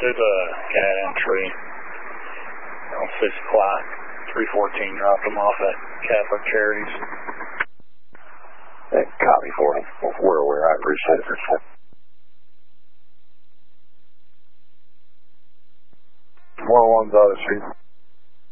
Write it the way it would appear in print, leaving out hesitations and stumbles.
There's a cat entry on 6 o'clock. 314 dropped him off at Catholic Charities. Hey, copy for him. We're aware. I appreciate it. More ones out of street.